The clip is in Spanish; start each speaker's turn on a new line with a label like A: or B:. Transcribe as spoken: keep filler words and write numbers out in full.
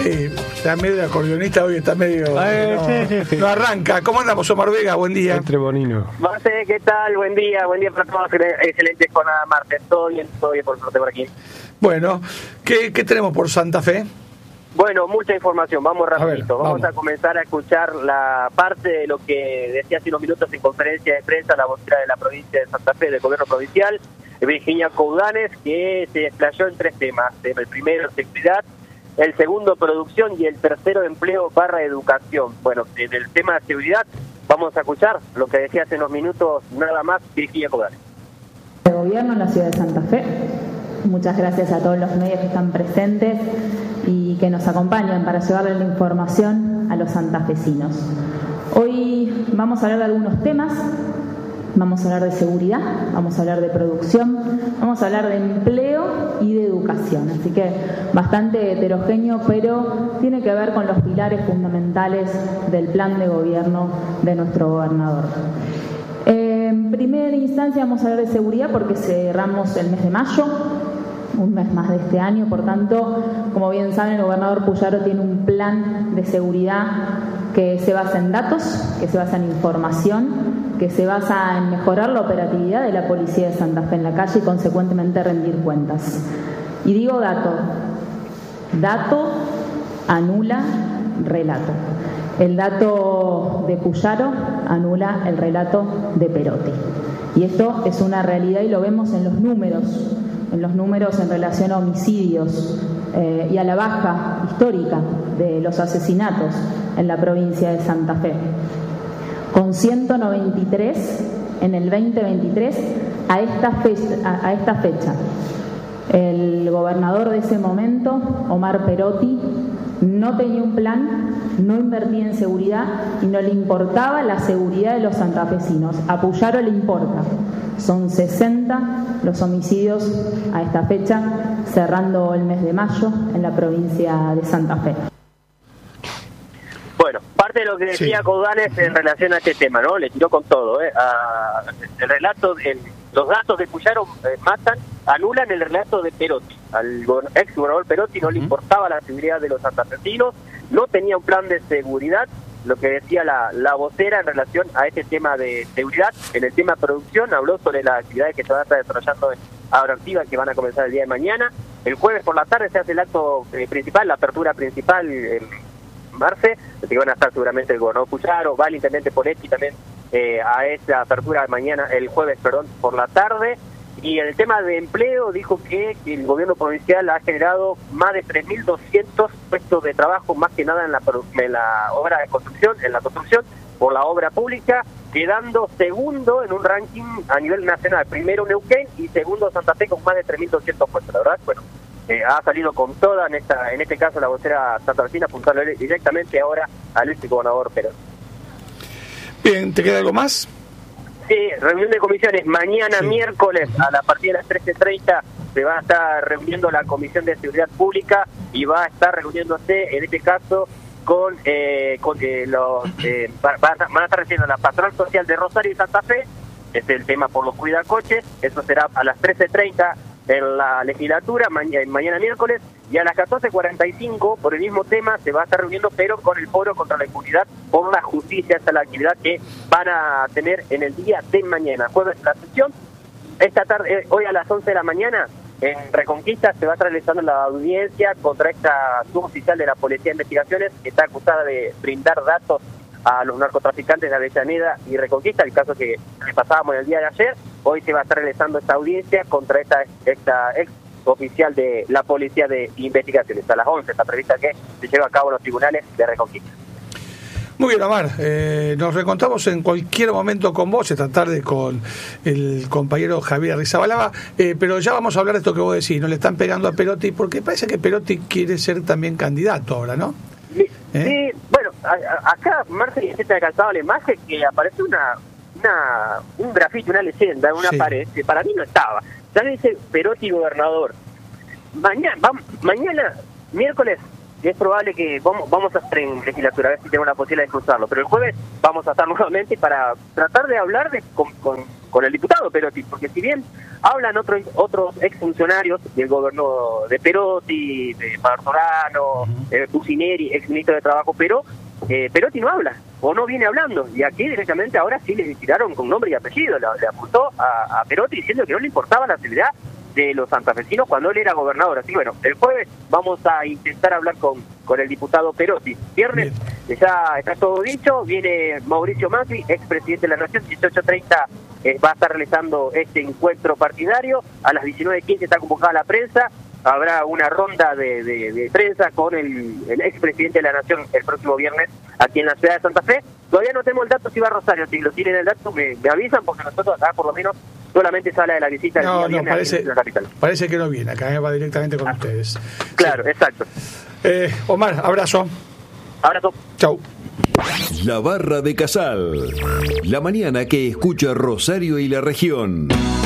A: Sí, está medio acordeonista hoy, está medio...
B: Eh,
A: no,
B: sí, sí, sí.
A: no arranca. ¿Cómo andamos, Omar Vega? Buen día.
B: Entre Bonino.
C: Marce, ¿qué tal? Buen día, buen día para todos. Excelente jornada, martes. Todo bien, todo bien por suerte por aquí.
A: Bueno, ¿qué, qué tenemos por Santa Fe?
C: Bueno, mucha información, vamos rapidito.
A: A ver,
C: vamos.
A: vamos
C: a comenzar a escuchar la parte de lo que decía hace unos minutos en conferencia de prensa la vocera de la provincia de Santa Fe, del gobierno provincial, Virginia Coudanes, que se desplayó en tres temas. El primero, seguridad; el segundo, producción; y el tercero, empleo barra educación. Bueno, en el tema de seguridad vamos a escuchar lo que decía hace unos minutos nada más Virginia Coudanes.
D: El gobierno en la ciudad de Santa Fe. Muchas gracias a todos los medios que están presentes y que nos acompañan para llevarle la información a los santafesinos. Hoy vamos a hablar de algunos temas. Vamos a hablar de seguridad, vamos a hablar de producción, vamos a hablar de empleo y de educación. Así que bastante heterogéneo, pero tiene que ver con los pilares fundamentales del plan de gobierno de nuestro gobernador. En primera instancia vamos a hablar de seguridad porque cerramos el mes de mayo, un mes más de este año. Por tanto, como bien saben, el gobernador Puyaro tiene un plan de seguridad que se basa en datos, que se basa en información, que se basa en mejorar la operatividad de la policía de Santa Fe en la calle y consecuentemente rendir cuentas. Y digo dato, dato anula relato. El dato de Puyaro anula el relato de Perotti. Y esto es una realidad y lo vemos en los números, en los números en relación a homicidios eh, y a la baja histórica de los asesinatos en la provincia de Santa Fe. Con ciento noventa y tres en el veinte veintitrés a esta fecha, a, a esta fecha. El gobernador de ese momento, Omar Perotti, no tenía un plan, no invertía en seguridad y no le importaba la seguridad de los santafesinos. A Puyaro le importa. Son sesenta los homicidios a esta fecha, cerrando el mes de mayo en la provincia de Santa Fe.
C: Bueno, parte de lo que decía
A: Sí.
C: Coudanes en relación a este tema, ¿no? Le tiró con todo, ¿eh? A, el relato, el, los datos de Puyaro eh, matan, anulan el relato de Perotti. Al ex gobernador Perotti no le importaba la seguridad de los santafesinos, no tenía un plan de seguridad, lo que decía la, la vocera en relación a este tema de seguridad. En el tema de producción habló sobre las actividades que se van a estar desarrollando en Abrativa, que van a comenzar el día de mañana. El jueves por la tarde se hace el acto eh, principal, la apertura principal en Marce, que van a estar seguramente el gobernador Puyaro, va el intendente Poletti también eh, a esa apertura mañana, el jueves, perdón, por la tarde. Y en el tema de empleo dijo que el gobierno provincial ha generado más de tres mil doscientos puestos de trabajo, más que nada en la, en la obra de construcción, en la construcción por la obra pública, quedando segundo en un ranking a nivel nacional, primero Neuquén y segundo Santa Fe con más de tres mil doscientos puestos. La verdad, bueno, Eh, ha salido con toda, en esta en este caso la vocera santafesina, apuntando directamente ahora al ex gobernador Perón.
A: Bien, ¿te queda algo más?
C: Sí, reunión de comisiones. Mañana,
A: Sí.
C: miércoles, a la partir de las trece treinta, se va a estar reuniendo la Comisión de Seguridad Pública y va a estar reuniéndose, en este caso, con, eh, con eh, los... Eh, van a estar recibiendo la Pastoral Social de Rosario y Santa Fe, es el tema por los cuidacoches, eso será a las trece treinta en la legislatura, ma mañana miércoles, y a las catorce cuarenta y cinco, por el mismo tema, se va a estar reuniendo, pero con el Foro contra la Impunidad por la Justicia. Esta es la actividad que van a tener en el día de mañana, jueves la sesión. Esta tarde, eh, hoy a las once de la mañana, en Reconquista, se va a estar realizando la audiencia contra esta suboficial de la Policía de Investigaciones, que está acusada de brindar datos a los narcotraficantes de Avellaneda y Reconquista, el caso que, que pasábamos el día de ayer. Hoy se va a estar realizando esta audiencia contra esta, esta ex oficial de la Policía de Investigaciones. A las once está prevista que se lleve a cabo en los tribunales de Reconquista.
A: Muy bien, Omar, eh, nos reencontramos en cualquier momento con vos, esta tarde con el compañero Javier Arrizabalaga, eh, pero ya vamos a hablar de esto que vos decís, no le están pegando a Perotti, porque parece que Perotti quiere ser también candidato ahora, ¿no?
C: Sí,
A: ¿Eh?
C: sí, bueno, a, a, acá Marce y gente ha calzado la imagen que aparece una, una un grafiti, una leyenda en una
A: Sí.
C: pared, que para mí no estaba. Ya dice Perotti gobernador. Mañana, vamos, mañana, miércoles, es probable que vamos, vamos a estar en legislatura, a ver si tenemos la posibilidad de cruzarlo, pero el jueves vamos a estar nuevamente para tratar de hablar de, con, con con el diputado Perotti, porque si bien hablan otros otros exfuncionarios del gobierno de Perotti, de Martorano, uh-huh. eh, Cucineri, ex ministro de Trabajo, pero eh, Perotti no habla, o no viene hablando, y aquí directamente ahora sí le tiraron con nombre y apellido, le, le apuntó a, a Perotti diciendo que no le importaba la seguridad de los santafesinos cuando él era gobernador. Así que bueno, el jueves vamos a intentar hablar con, con el diputado Perotti. Viernes Bien. ya está todo dicho, viene Mauricio Macri, expresidente de la Nación, dieciocho treinta eh, va a estar realizando este encuentro partidario, a las diecinueve quince está convocada la prensa, habrá una ronda de, de, de prensa con el, el expresidente de la Nación el próximo viernes aquí en la ciudad de Santa Fe. Todavía no tenemos el dato si va a Rosario, si lo tienen el dato me, me avisan, porque nosotros acá por lo menos solamente se habla de la visita
A: no,
C: del día
A: no, parece,
C: la capital.
A: Parece que no viene, acá va directamente con
C: ah,
A: ustedes.
C: Claro, sí. Exacto.
A: Eh, Omar, abrazo.
C: Abrazo.
A: Chau.
B: La Barra de Casal. La mañana que escucha Rosario y la región.